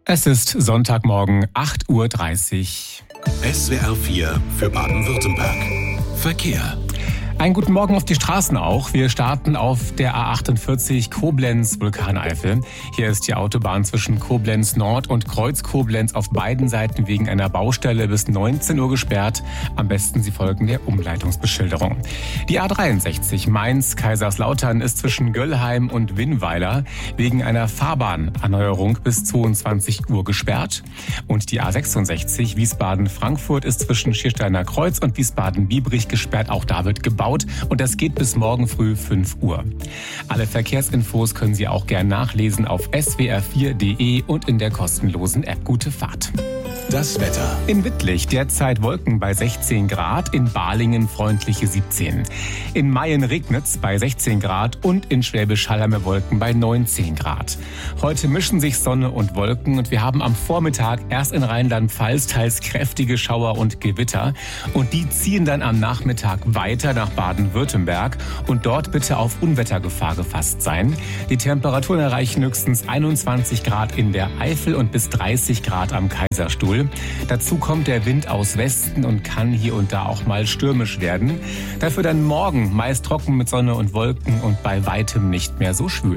Es ist Sonntagmorgen, 8:30 Uhr. SWR 4 für Baden-Württemberg. Verkehr. Einen guten Morgen auf die Straßen auch. Wir starten auf der A48 Koblenz-Vulkaneifel. Hier ist die Autobahn zwischen Koblenz Nord und Kreuz-Koblenz auf beiden Seiten wegen einer Baustelle bis 19 Uhr gesperrt. Am besten Sie folgen der Umleitungsbeschilderung. Die A63 Mainz-Kaiserslautern ist zwischen Göllheim und Winnweiler wegen einer Fahrbahnerneuerung bis 22 Uhr gesperrt. Und die A66 Wiesbaden-Frankfurt ist zwischen Schiersteiner Kreuz und Wiesbaden-Biebrich gesperrt. Auch da wird gebaut. Und das geht bis morgen früh 5 Uhr. Alle Verkehrsinfos können Sie auch gern nachlesen auf swr4.de und in der kostenlosen App. Gute Fahrt. Das Wetter. In Wittlich derzeit Wolken bei 16 Grad, in Balingen freundliche 17. In Mayen regnet's bei 16 Grad und in Schwäbisch Hall haben wir Wolken bei 19 Grad. Heute mischen sich Sonne und Wolken und wir haben am Vormittag erst in Rheinland-Pfalz teils kräftige Schauer und Gewitter. Und die ziehen dann am Nachmittag weiter nach Baden-Württemberg und dort bitte auf Unwettergefahr gefasst sein. Die Temperaturen erreichen höchstens 21 Grad in der Eifel und bis 30 Grad am Kaiserstuhl. Dazu kommt der Wind aus Westen und kann hier und da auch mal stürmisch werden. Dafür dann morgen meist trocken mit Sonne und Wolken und bei weitem nicht mehr so schwül.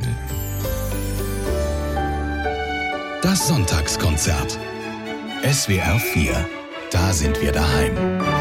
Das Sonntagskonzert. SWR 4. Da sind wir daheim.